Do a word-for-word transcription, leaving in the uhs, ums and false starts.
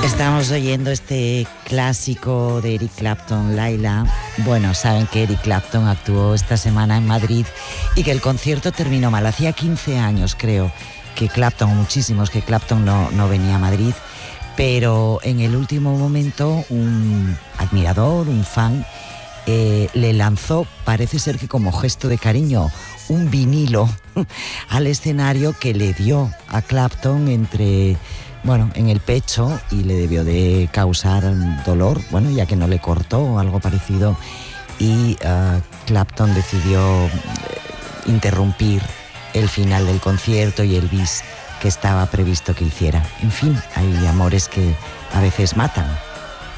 Estamos oyendo este clásico de Eric Clapton, Laila. Bueno, saben que Eric Clapton actuó esta semana en Madrid y que el concierto terminó mal. Hacía quince años, creo, que Clapton, muchísimos, que Clapton no, no venía a Madrid. Pero en el último momento un admirador, un fan, eh, le lanzó, parece ser que como gesto de cariño, un vinilo al escenario que le dio a Clapton entre... bueno, en el pecho, y le debió de causar dolor, bueno, ya que no le cortó o algo parecido, y uh, Clapton decidió interrumpir el final del concierto y el bis que estaba previsto que hiciera. En fin, hay amores que a veces matan.